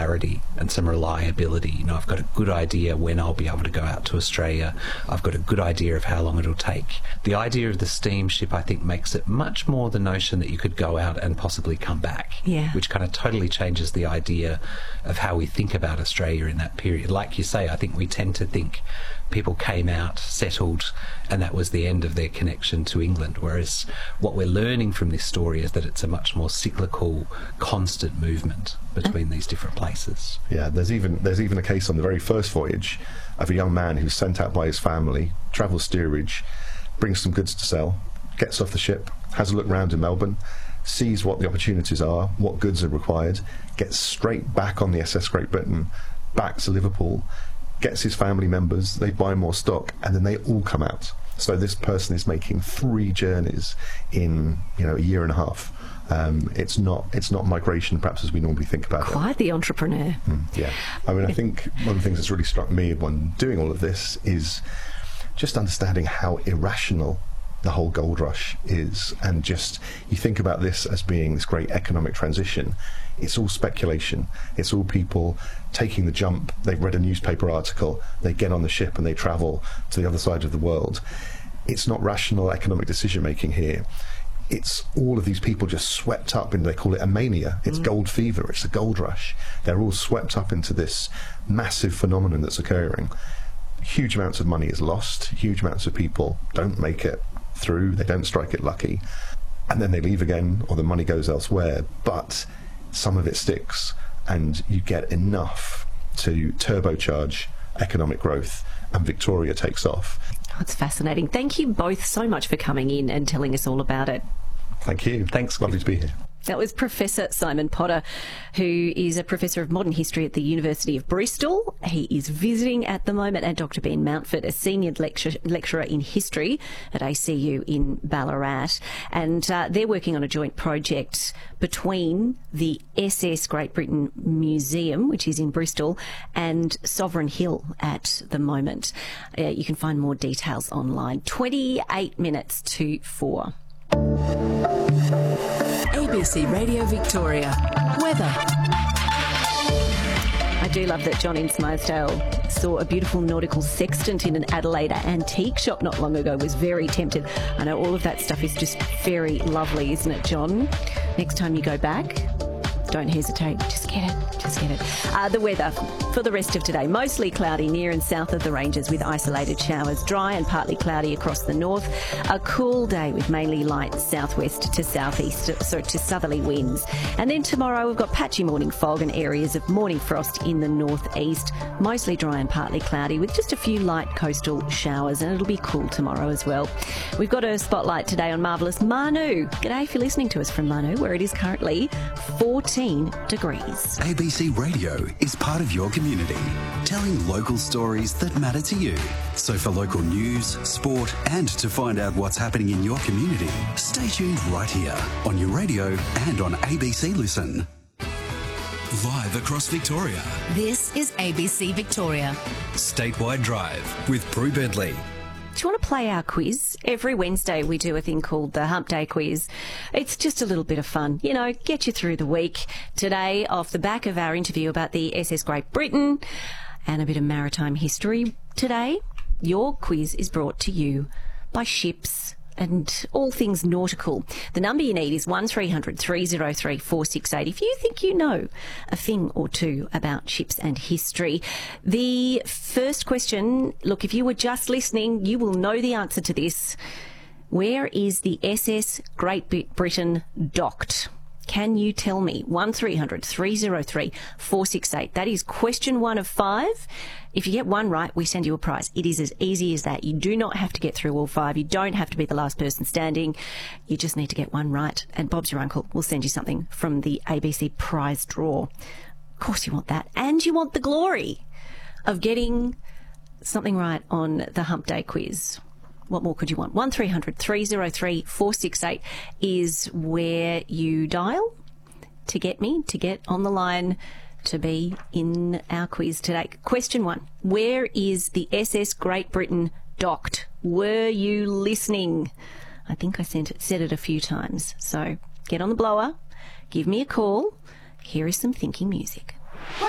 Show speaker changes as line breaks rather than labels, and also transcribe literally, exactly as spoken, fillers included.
clarity and some reliability. You know, I've got a good idea when I'll be able to go out to Australia. I've got a good idea of how long it'll take. The idea of the steamship, I think, makes it much more the notion that you could go out and possibly come back,
yeah.
which kind of totally changes the idea of how we think about Australia in that period. Like you say, I think we tend to think people came out, settled, and that was the end of their connection to England, whereas what we're learning from this story is that it's a much more cyclical, constant movement between these different places.
Yeah, there's even there's even a case on the very first voyage of a young man who's sent out by his family, travels steerage, brings some goods to sell, gets off the ship, has a look round in Melbourne, sees what the opportunities are, what goods are required, gets straight back on the S S Great Britain, back to Liverpool, gets his family members, they buy more stock, and then they all come out. So this person is making three journeys in, you know, a year and a half. Um, it's not it's not migration, perhaps, as we normally think about it.
Quite the entrepreneur.
Mm, yeah. I mean, I think one of the things that's really struck me when doing all of this is just understanding how irrational the whole gold rush is, and just you think about this as being this great economic transition. It's all speculation. It's all people taking the jump. They've read a newspaper article, they get on the ship and they travel to the other side of the world. It's not rational economic decision making here. It's all of these people just swept up into, they call it a mania. It's mm. gold fever. It's the gold rush. They're all swept up into this massive phenomenon that's occurring. Huge amounts of money is lost. Huge amounts of people don't make it through. They don't strike it lucky, and then they leave again, or the money goes elsewhere. But some of it sticks, and you get enough to turbocharge economic growth, and Victoria takes off.
That's fascinating. Thank you both so much for coming in and telling us all about it.
Thank you.
Thanks.
Lovely to be here.
That was Professor Simon Potter, who is a Professor of Modern History at the University of Bristol. He is visiting at the moment, and Doctor Ben Mountford, a Senior lecture, Lecturer in History at A C U in Ballarat. And uh, they're working on a joint project between the S S Great Britain Museum, which is in Bristol, and Sovereign Hill at the moment. Uh, you can find more details online. twenty-eight minutes to four.
A B C Radio Victoria. Weather.
I do love that John in Smarsdale saw a beautiful nautical sextant in an Adelaide antique shop not long ago. Was very tempted. I know all of that stuff is just very lovely, isn't it, John? Next time you go back, don't hesitate. Just get it. Just get it. Uh, the weather for the rest of today. Mostly cloudy near and south of the ranges with isolated showers. Dry and partly cloudy across the north. A cool day with mainly light southwest to southeast, so to southerly winds. And then tomorrow we've got patchy morning fog and areas of morning frost in the northeast. Mostly dry and partly cloudy with just a few light coastal showers, and it'll be cool tomorrow as well. We've got a spotlight today on marvellous Manu. G'day if you're listening to us from Manu, where it is currently fourteen degrees.
A B C Radio is part of your community, telling local stories that matter to you. So for local news, sport, and to find out what's happening in your community, stay tuned right here on your radio and on A B C Listen. Live across Victoria.
This is A B C Victoria.
Statewide Drive with Prue Bentley.
Do you want to play our quiz? Every Wednesday we do a thing called the Hump Day Quiz. It's just a little bit of fun, you know, get you through the week. Today, off the back of our interview about the S S Great Britain and a bit of maritime history today, your quiz is brought to you by ships and all things nautical. The number you need is one three hundred three oh three four six eight if you think you know a thing or two about ships and history. The first question, look, if you were just listening, you will know the answer to this. Where is the S S Great Britain docked? Can you tell me? one three hundred three oh three four six eight. That is question one of five. If you get one right, we send you a prize. It is as easy as that. You do not have to get through all five. You don't have to be the last person standing. You just need to get one right. And Bob's your uncle will send you something from the A B C prize draw. Of course you want that. And you want the glory of getting something right on the Hump Day Quiz. What more could you want? one three hundred three oh three four six eight is where you dial to get me, to get on the line to be in our quiz today. Question one. Where is the S S Great Britain docked? Were you listening? I think I sent it, said it a few times. So get on the blower, give me a call. Here is some thinking music.